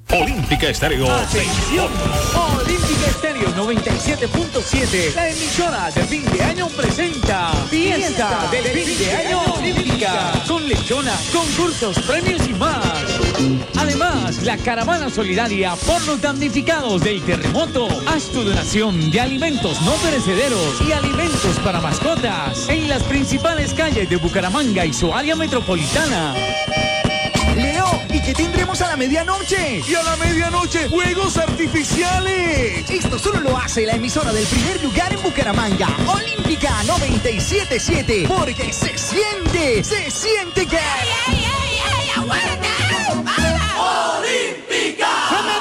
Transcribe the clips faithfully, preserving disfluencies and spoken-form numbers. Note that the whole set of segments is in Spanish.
Olímpica Estéreo. Atención, Olímpica Estéreo noventa y siete punto siete, la emisora de fin de año presenta Fiesta del Fin de Año Olímpica, con lechona, concursos, premios y más. Además, la caravana solidaria por los damnificados del terremoto. Haz tu donación de alimentos no perecederos y alimentos para mascotas en las principales calles de Bucaramanga y su área metropolitana. Leo, ¿y qué tendremos a la medianoche? Y a la medianoche, ¡juegos artificiales! Esto solo lo hace la emisora del primer lugar en Bucaramanga, Olímpica noventa y siete punto siete, porque se siente, se siente que... ¡Ay, ay, ay, ay! ¡Aguanta! ¡Olímpica!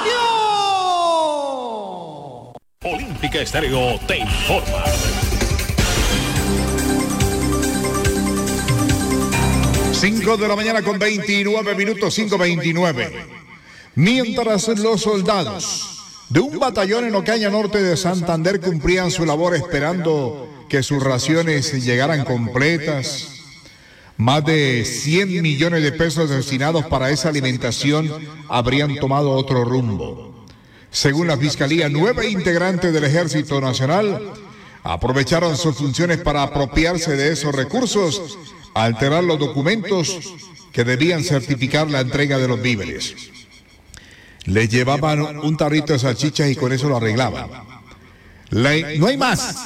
¡Se metió! Olímpica Estéreo te informa. cinco de la mañana con veintinueve minutos, cinco veintinueve. Mientras los soldados de un batallón en Ocaña Norte de Santander cumplían su labor esperando que sus raciones llegaran completas, más de cien millones de pesos destinados para esa alimentación habrían tomado otro rumbo. Según la Fiscalía, nueve integrantes del Ejército Nacional aprovecharon sus funciones para apropiarse de esos recursos, alterar los documentos que debían certificar la entrega de los víveres. Les llevaban un tarrito de salchichas y con eso lo arreglaban. Le, no hay más.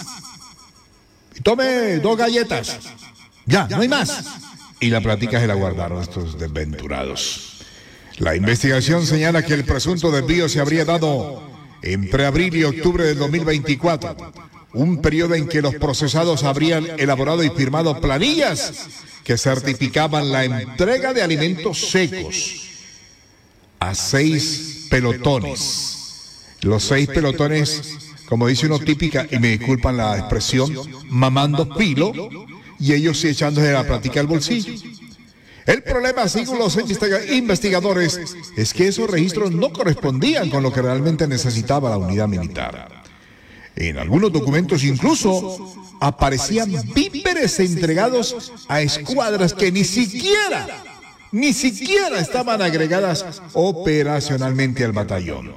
Tome dos galletas. Ya, no hay más. Y la plática se la guardaron estos desventurados. La investigación señala que el presunto desvío se habría dado entre abril y octubre del dos mil veinticuatro. Un periodo en que los procesados habrían elaborado y firmado planillas que certificaban la entrega de alimentos secos a seis pelotones. Los seis pelotones, como dice uno típica, y me disculpan la expresión, mamando pilo, y ellos sí echándose la plática al bolsillo. El problema, según los investigadores, es que esos registros no correspondían con lo que realmente necesitaba la unidad militar. En algunos documentos incluso aparecían víveres entregados a escuadras que ni siquiera, ni siquiera estaban agregadas operacionalmente al batallón.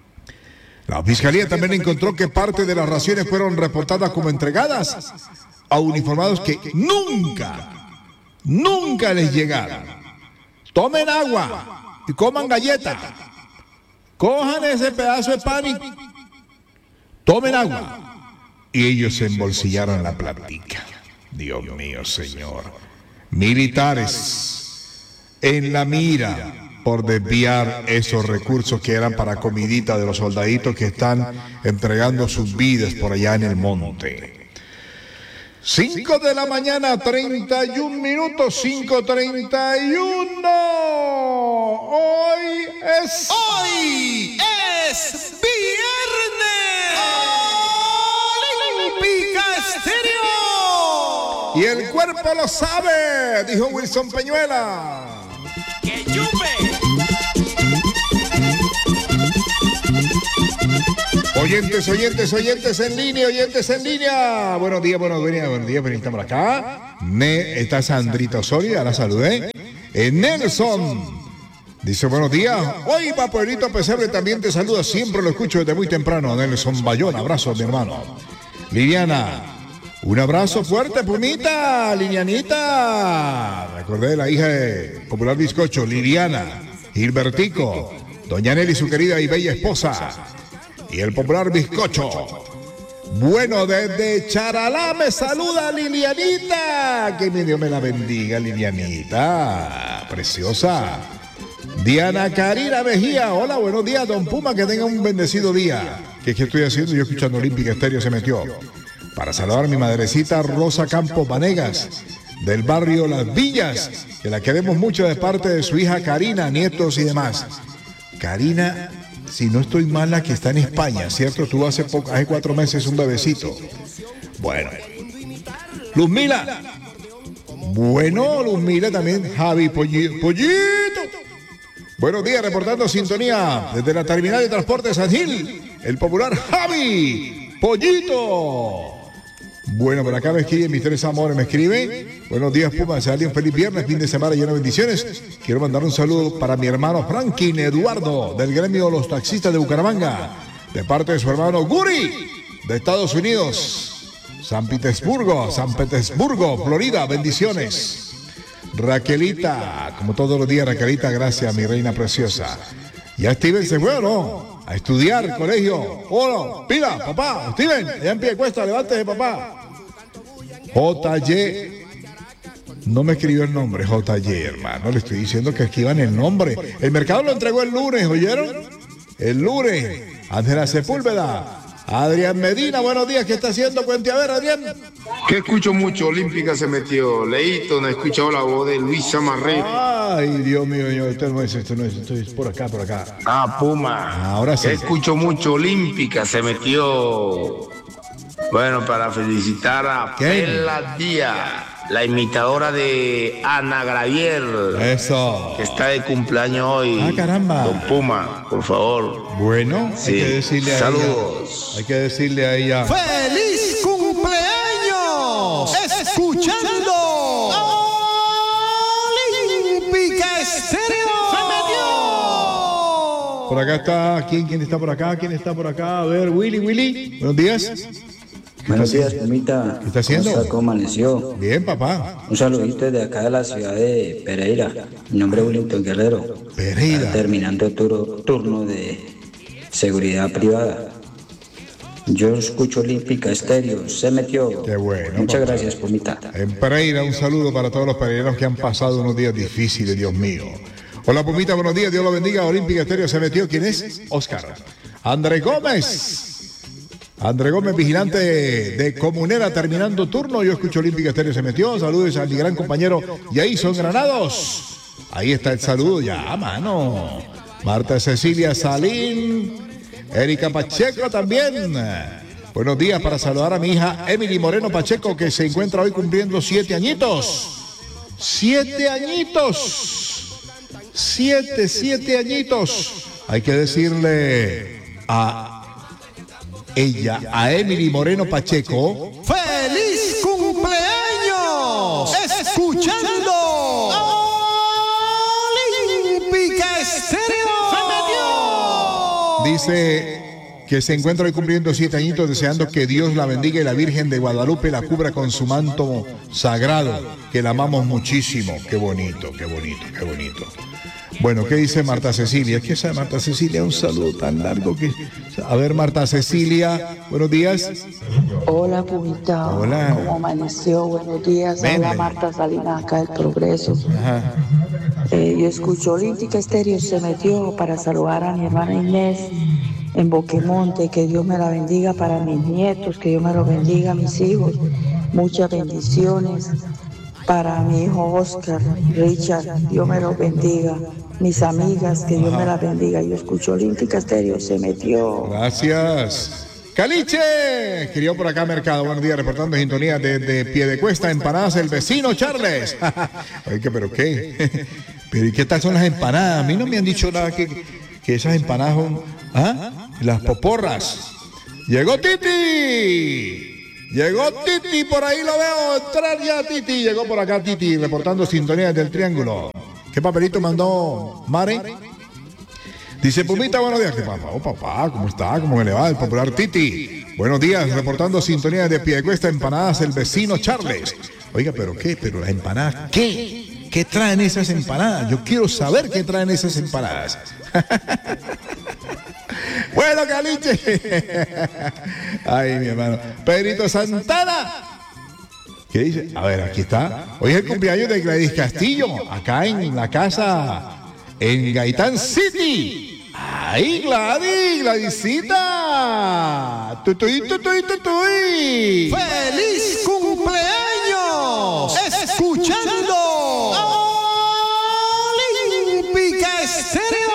La Fiscalía también encontró que parte de las raciones fueron reportadas como entregadas a uniformados que nunca, nunca les llegaron. Tomen agua y coman galleta. Cojan ese pedazo de pan y tomen agua. Y ellos se embolsillaron la plática. Dios mío, señor. Militares en la mira por desviar esos recursos que eran para comidita de los soldaditos que están entregando sus vidas por allá en el monte. cinco de la mañana, treinta y un minutos, cinco treinta y uno. Hoy es... Hoy es viernes. Olímpica Estéreo. Y el cuerpo lo sabe, dijo Wilson Peñuela. ¡Que chupe! Oyentes, oyentes, oyentes en línea, oyentes en línea. Buenos días, buenos días, buenos días, estamos acá. Ne, está Sandrita Osorio, ya la saludé. Eh, Nelson dice buenos días. Hoy va Pueblito Pesebre, también te saluda, siempre lo escucho desde muy temprano. Nelson Bayón, abrazo mi hermano. Liliana, un abrazo fuerte, Pumita, Lilianita. Me acordé de la hija de Popular Bizcocho, Liliana, Gilbertico, doña Nelly, su querida y bella esposa. Y el Popular Bizcocho. Bueno, desde Charalá me saluda Lilianita. Que mi Dios me la bendiga, Lilianita. Preciosa. Diana Karina Mejía. Hola, buenos días, don Puma. Que tenga un bendecido día. ¿Qué, qué estoy haciendo? Yo escuchando Olímpica Estéreo se metió. Para saludar a mi madrecita Rosa Campos Vanegas, del barrio Las Villas, que la queremos mucho de parte de su hija Karina, nietos y demás. Karina, si no estoy mal, la que está en España, ¿cierto? Tuvo hace poco, hace cuatro meses un bebecito. Bueno. Luzmila. Bueno, Luzmila también. Javi Pollito. Pollito. Buenos días, reportando sintonía desde la terminal de transporte de San Gil. El popular Javi Pollito. Bueno, por acá me escriben mis tres amores, me escriben. Buenos días, Pumas. Alguien feliz viernes, fin de semana lleno de bendiciones. Quiero mandar un saludo para mi hermano Franklin Eduardo, del gremio de los taxistas de Bucaramanga, de parte de su hermano Guri, de Estados Unidos, San Petersburgo, San Petersburgo, Florida. Bendiciones. Raquelita, como todos los días, Raquelita, gracias, mi reina preciosa. Ya Steven se fue, ¿o no? A estudiar, colegio. Hola, pila, papá. Steven, allá en pie de cuesta, levántese, papá. J Y. No me escribió el nombre, J Y, hermano. Le estoy diciendo que escriban el nombre. El mercado lo entregó el lunes, ¿oyeron? El lunes. Ángela Sepúlveda. Adrián Medina, buenos días. ¿Qué está haciendo? Cuente a ver, Adrián. Que escucho mucho, Olímpica se metió. Leíto, no he escuchado la voz de Luisa Marrero. Ay, Dios mío, yo, esto no es, esto no es, esto es por acá, por acá. Ah, Puma. Ahora sí. Que escucho mucho, Olímpica se metió. Bueno, para felicitar a ¿Qué? Pela Díaz, la imitadora de Ana Gravier. Eso. Que está de cumpleaños hoy. Ah, caramba. Don Puma, por favor. Bueno, Sí. hay que decirle a Saludos. ella. Hay que decirle a ella. ¡Feliz cumpleaños! Escuchando Olímpica Estéreo. Por acá está, ¿quién, quién está por acá? ¿Quién está por acá? A ver, Willy, Willy. Buenos días. Buenos días, Pumita. ¿Qué está haciendo? ¿Cómo está? ¿Cómo amaneció? Bien, papá. Un saludito desde acá de la ciudad de Pereira. Mi nombre es Wellington Guerrero. Pereira. Terminando el turno, turno de seguridad privada. Yo escucho Olímpica Estéreo. Se metió. Qué bueno, Muchas papá. gracias, Pumita. En Pereira, un saludo para todos los peregrinos que han pasado unos días difíciles, Dios mío. Hola, Pumita, buenos días, Dios lo bendiga. Olímpica Estéreo se metió. ¿Quién es? Oscar. André Gómez. André Gómez, vigilante de Comunera, terminando turno. Yo escucho Olímpica Estéreo se metió. Saludos a mi gran compañero Jason Granados. Ahí está el saludo ya, mano. Marta Cecilia Salín. Erika Pacheco también. Buenos días para saludar a mi hija Emily Moreno Pacheco, que se encuentra hoy cumpliendo siete añitos. Siete añitos. Siete, siete añitos. Hay que decirle a ella, a Emily Moreno Pacheco. ¡Feliz cumpleaños! Escuchando Olímpica Estéreo. Dice que se encuentra hoy cumpliendo siete añitos, deseando que Dios la bendiga y la Virgen de Guadalupe la cubra con su manto sagrado, que la amamos muchísimo. Qué bonito, qué bonito, qué bonito. Bueno, ¿qué dice Marta Cecilia? ¿Qué es Marta Cecilia? Un saludo tan largo que... A ver, Marta Cecilia, buenos días. Hola, Pumita. Hola. ¿Cómo amaneció? Buenos días. Ven, Habla ven. Marta Salinas, acá del Progreso. Ajá. Eh, yo escucho Olímpica Estéreo, se metió para saludar a mi hermana Inés en Boquemonte. Que Dios me la bendiga para mis nietos, que Dios me los bendiga a mis hijos. Muchas bendiciones para mi hijo Oscar, Richard, Dios me los bendiga. Mis amigas, que Dios Ajá. me las bendiga. Yo escucho Olímpica Estéreo, se metió. Gracias. Caliche, escribió por acá Mercado. Buenos días, reportando sintonía desde Piedecuesta, empanadas, el vecino Charles. Oye, ¿pero qué? ¿Pero y qué tal son las empanadas? A mí no me han dicho nada que, que esas empanadas son... ¿Ah? Las poporras. ¡Llegó Titi! Llegó Titi, por ahí lo veo entrar ya Titi. Llegó por acá Titi, reportando sintonía del Triángulo. ¿Qué papelito mandó Mare? Dice Pumita, buenos días. ¿Qué papá? Oh, papá, ¿cómo está? ¿Cómo le va el popular Titi? Buenos días, reportando sintonía de Piedecuesta, empanadas, el vecino Charles. Oiga, ¿pero qué? ¿Pero las empanadas qué? ¿Qué traen esas empanadas? Yo quiero saber qué traen esas empanadas. Bueno, Caliche. Ay, mi hermano. Pedrito Santana. ¿Qué dice? A ver, aquí está. Hoy es el cumpleaños de Gladys Castillo, acá en la casa, en Gaitán City. ¡Ay, Gladys! ¡Gladysita! ¡Tutuy, tutuy, tutuy! ¡Feliz cumpleaños! Escuchando Olímpica Estéreo.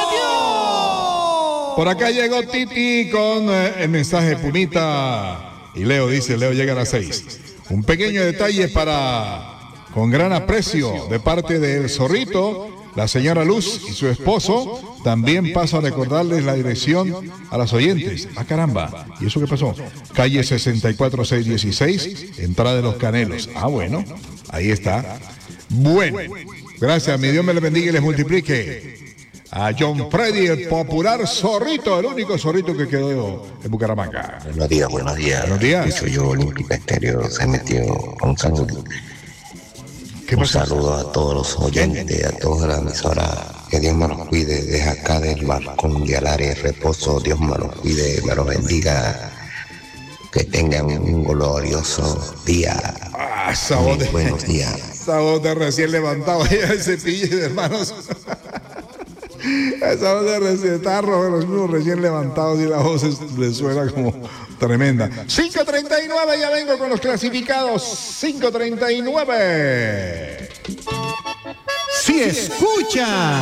Por acá llegó Titi con eh, el mensaje Pumita. Y Leo dice, Leo llega a las seis. Un pequeño detalle para, con gran aprecio, de parte del Zorrito, la señora Luz y su esposo. También paso a recordarles la dirección a las oyentes. Ah, caramba. ¿Y eso qué pasó? Calle sesenta y cuatro seiscientos dieciséis, entrada de Los Canelos. Ah, bueno. Ahí está. Bueno, gracias, mi Dios me le bendiga y les multiplique. A John Freddy, el popular zorrito, el único zorrito que quedó en Bucaramanga. Buenos días, buenos días. Buenos días. Soy yo, Olímpica Estéreo, se metió un saludo. ¿Qué un pasa? saludo a todos los oyentes, a toda la emisora. Que Dios me los cuide desde acá del balcón de Alares, reposo. Dios me los cuide, me los bendiga. Que tengan un glorioso día. Ah, sabor de, buenos días. Sabor de recién levantado. El cepillo, hermanos. Esa voz de recién, está rojo, los mismos recién levantados y la voz es, le suena como tremenda. cinco treinta y nueve, ya vengo con los clasificados. cinco treinta y nueve. Si escucha